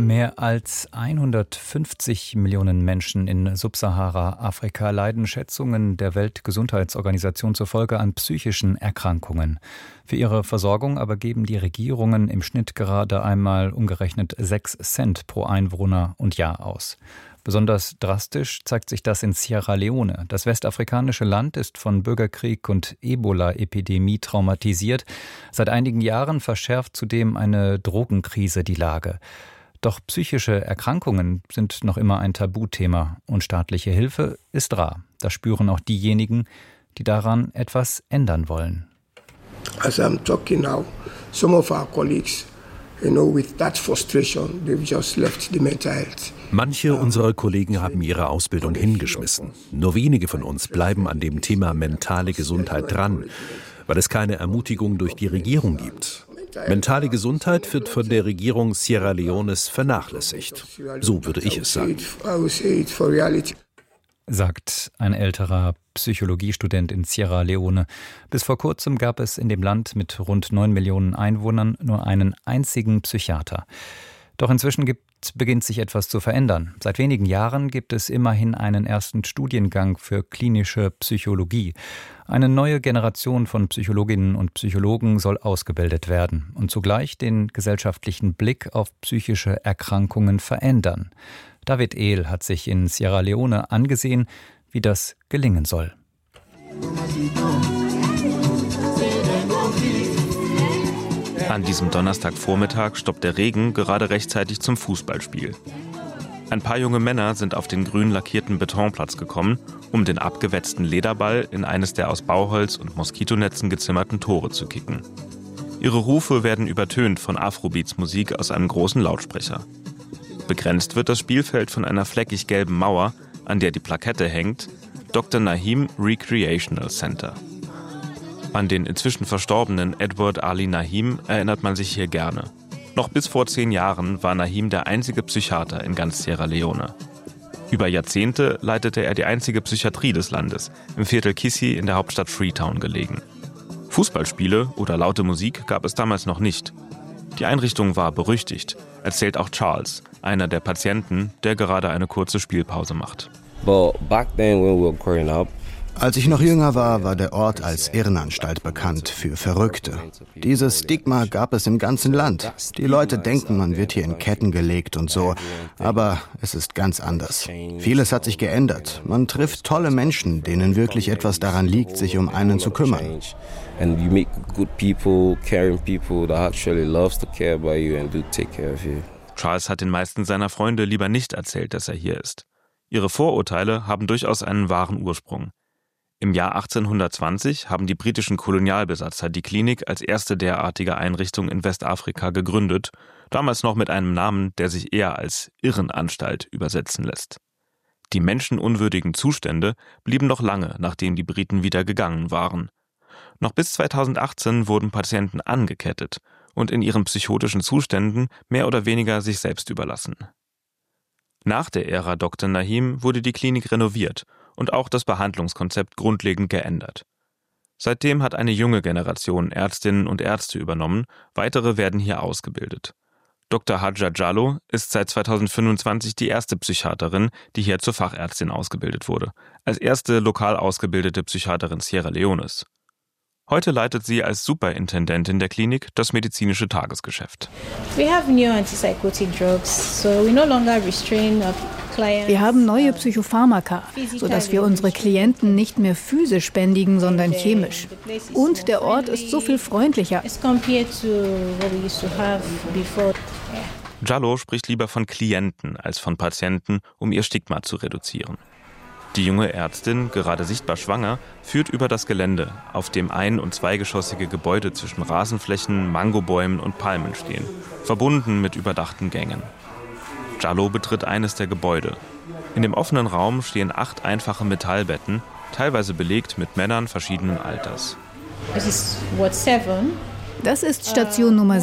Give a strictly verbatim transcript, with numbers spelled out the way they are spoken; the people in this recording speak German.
Mehr als hundertfünfzig Millionen Menschen in Subsahara-Afrika leiden Schätzungen der Weltgesundheitsorganisation zufolge an psychischen Erkrankungen. Für ihre Versorgung aber geben die Regierungen im Schnitt gerade einmal umgerechnet sechs Cent pro Einwohner und Jahr aus. Besonders drastisch zeigt sich das in Sierra Leone. Das westafrikanische Land ist von Bürgerkrieg und Ebola-Epidemie traumatisiert. Seit einigen Jahren verschärft zudem eine Drogenkrise die Lage. Doch psychische Erkrankungen sind noch immer ein Tabuthema und staatliche Hilfe ist rar. Das spüren auch diejenigen, die daran etwas ändern wollen. As I'm talking now, some of our colleagues, you know, with that frustration, they've just left the mental health. Manche unserer Kollegen haben ihre Ausbildung hingeschmissen. Nur wenige von uns bleiben an dem Thema mentale Gesundheit dran, weil es keine Ermutigung durch die Regierung gibt. Mentale Gesundheit wird von der Regierung Sierra Leones vernachlässigt. So würde ich es sagen. Sagt ein älterer Psychologiestudent in Sierra Leone. Bis vor kurzem gab es in dem Land mit rund neun Millionen Einwohnern nur einen einzigen Psychiater. Doch inzwischen gibt, beginnt sich etwas zu verändern. Seit wenigen Jahren gibt es immerhin einen ersten Studiengang für klinische Psychologie. Eine neue Generation von Psychologinnen und Psychologen soll ausgebildet werden und zugleich den gesellschaftlichen Blick auf psychische Erkrankungen verändern. David Ehl hat sich in Sierra Leone angesehen, wie das gelingen soll. An diesem Donnerstagvormittag stoppt der Regen gerade rechtzeitig zum Fußballspiel. Ein paar junge Männer sind auf den grün lackierten Betonplatz gekommen, um den abgewetzten Lederball in eines der aus Bauholz und Moskitonetzen gezimmerten Tore zu kicken. Ihre Rufe werden übertönt von Afrobeats-Musik aus einem großen Lautsprecher. Begrenzt wird das Spielfeld von einer fleckig gelben Mauer, an der die Plakette hängt: Doktor Nahim Recreational Center. An den inzwischen verstorbenen Edward Ali Nahim erinnert man sich hier gerne. Noch bis vor zehn Jahren war Nahim der einzige Psychiater in ganz Sierra Leone. Über Jahrzehnte leitete er die einzige Psychiatrie des Landes, im Viertel Kissi in der Hauptstadt Freetown gelegen. Fußballspiele oder laute Musik gab es damals noch nicht. Die Einrichtung war berüchtigt, erzählt auch Charles, einer der Patienten, der gerade eine kurze Spielpause macht. But back then when we were growing up, Als ich noch jünger war, war der Ort als Irrenanstalt bekannt für Verrückte. Dieses Stigma gab es im ganzen Land. Die Leute denken, man wird hier in Ketten gelegt und so. Aber es ist ganz anders. Vieles hat sich geändert. Man trifft tolle Menschen, denen wirklich etwas daran liegt, sich um einen zu kümmern. and you meet good people, caring people that actually loves to care about you and do take care of you. Charles hat den meisten seiner Freunde lieber nicht erzählt, dass er hier ist. Ihre Vorurteile haben durchaus einen wahren Ursprung. Im Jahr achtzehnhundertzwanzig haben die britischen Kolonialbesatzer die Klinik als erste derartige Einrichtung in Westafrika gegründet, damals noch mit einem Namen, der sich eher als Irrenanstalt übersetzen lässt. Die menschenunwürdigen Zustände blieben noch lange, nachdem die Briten wieder gegangen waren. Noch bis zweitausendachtzehn wurden Patienten angekettet und in ihren psychotischen Zuständen mehr oder weniger sich selbst überlassen. Nach der Ära Doktor Nahim wurde die Klinik renoviert und auch das Behandlungskonzept grundlegend geändert. Seitdem hat eine junge Generation Ärztinnen und Ärzte übernommen, weitere werden hier ausgebildet. Doktor Hadja Jallow ist seit zweitausendfünfundzwanzig die erste Psychiaterin, die hier zur Fachärztin ausgebildet wurde, als erste lokal ausgebildete Psychiaterin Sierra Leones. Heute leitet sie als Superintendentin der Klinik das medizinische Tagesgeschäft. We have new antipsychotic drugs, so we no longer restrain our clients. Wir haben neue Psychopharmaka, sodass wir unsere Klienten nicht mehr physisch bändigen, sondern chemisch. Und der Ort ist so viel freundlicher. As compared to what we used to have before. Jallow spricht lieber von Klienten als von Patienten, um ihr Stigma zu reduzieren. Die junge Ärztin, gerade sichtbar schwanger, führt über das Gelände, auf dem ein- und zweigeschossige Gebäude zwischen Rasenflächen, Mangobäumen und Palmen stehen, verbunden mit überdachten Gängen. Jallow betritt eines der Gebäude. In dem offenen Raum stehen acht einfache Metallbetten, teilweise belegt mit Männern verschiedenen Alters. This is Ward seven. Das ist Station Nummer